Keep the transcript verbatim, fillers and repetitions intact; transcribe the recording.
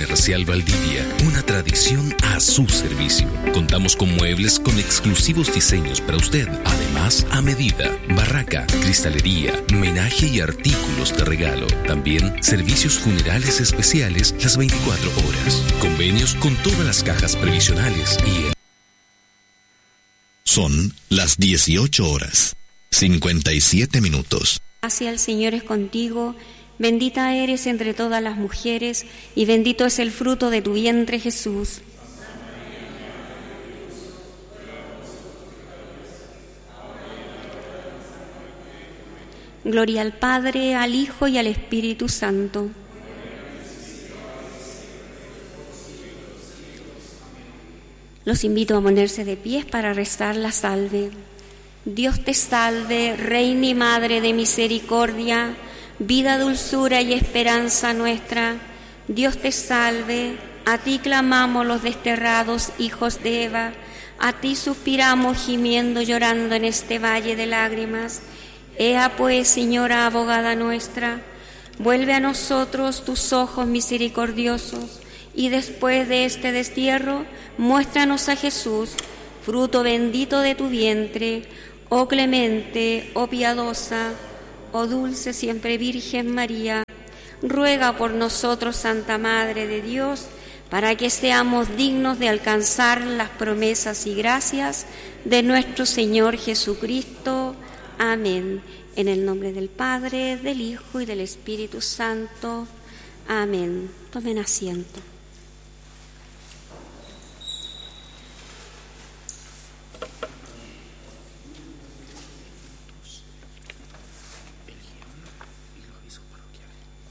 Comercial Valdivia, una tradición a su servicio. Contamos con muebles con exclusivos diseños para usted. Además, a medida, barraca, cristalería, menaje y artículos de regalo. También servicios funerales especiales las veinticuatro horas. Convenios con todas las cajas previsionales y el... Son las dieciocho horas, cincuenta y siete minutos. Gracias, el Señor es contigo. Bendita eres entre todas las mujeres, y bendito es el fruto de tu vientre, Jesús. Gloria al Padre, al Hijo y al Espíritu Santo. Los invito a ponerse de pies para rezar la salve. Dios te salve, Reina y Madre de misericordia, vida, dulzura y esperanza nuestra. Dios te salve, a ti clamamos los desterrados hijos de Eva, a ti suspiramos gimiendo, llorando en este valle de lágrimas. Ea pues, Señora abogada nuestra, vuelve a nosotros tus ojos misericordiosos, y después de este destierro, muéstranos a Jesús, fruto bendito de tu vientre, oh clemente, oh piadosa, oh dulce siempre Virgen María. Ruega por nosotros, Santa Madre de Dios, para que seamos dignos de alcanzar las promesas y gracias de nuestro Señor Jesucristo. Amén. En el nombre del Padre, del Hijo y del Espíritu Santo. Amén. Tomen asiento.